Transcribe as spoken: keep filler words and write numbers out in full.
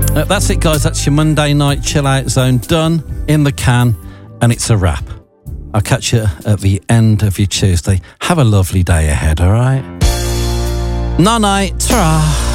Uh, that's it, guys. That's your Monday night chill out zone done, in the can, and it's a wrap. I'll catch you at the end of your Tuesday. Have a lovely day ahead, all right? Night night. Ta-ra.